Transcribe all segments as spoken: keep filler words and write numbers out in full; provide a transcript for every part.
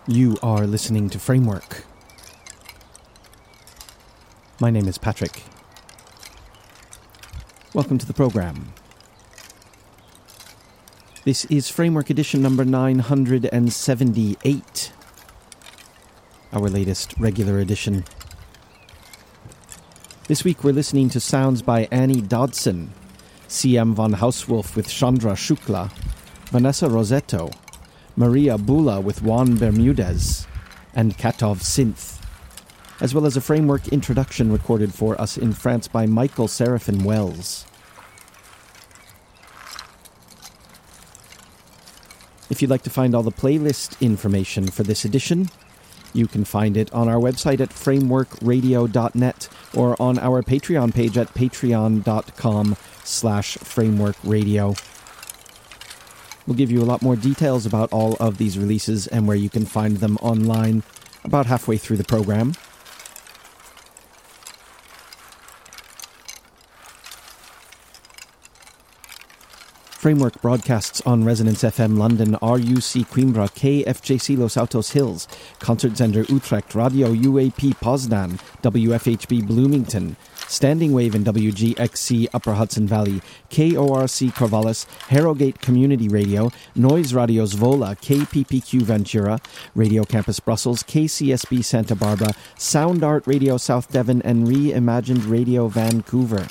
You are listening to Framework. My name is Patrick. Welcome to the program. This is Framework edition number nine hundred seventy-eight, our latest regular edition. This week we're listening to sounds by Annie Dodson, C M von Hauswolf with Chandra Shukla, Vanessa Rosetto, Maria Bula with Juan Bermudez, and Katov Synth, as well as a Framework introduction recorded for us in France by Michael Seraphin Wells. If you'd like to find all the playlist information for this edition, you can find it on our website at framework radio dot net or on our Patreon page at patreon.com slash frameworkradio. We'll give you a lot more details about all of these releases and where you can find them online about halfway through the program. Framework broadcasts on Resonance F M London, R U C Coimbra, K F J C Los Altos Hills, Concertzender Utrecht, Radio U A P Poznan, W F H B Bloomington, Standing Wave in W G X C Upper Hudson Valley, K O R C Corvallis, Harrogate Community Radio, Noise Radio Zwolle, K P P Q Ventura, Radio Campus Brussels, K C S B Santa Barbara, Sound Art Radio South Devon, and Reimagined Radio Vancouver.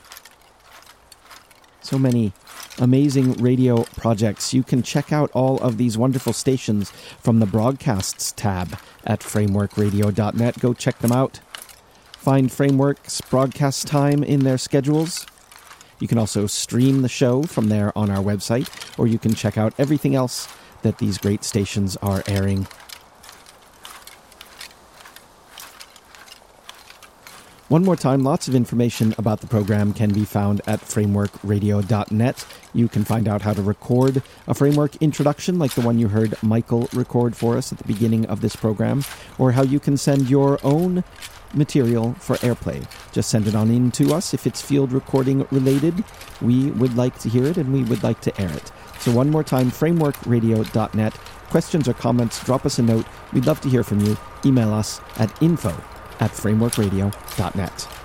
So many amazing radio projects. You can check out all of these wonderful stations from the Broadcasts tab at framework radio dot net. Go check them out. Find Framework's broadcast time in their schedules. You can also stream the show from there on our website, or you can check out everything else that these great stations are airing. One more time, lots of information about the program can be found at framework radio dot net. You can find out how to record a Framework introduction like the one you heard Michael record for us at the beginning of this program, or how you can send your own material for airplay. Just send it on in to us. If it's field recording related, we would like to hear it and we would like to air it. So one more time, framework radio dot net. Questions or comments, drop us a note. We'd love to hear from you. Email us at info at framework radio dot net.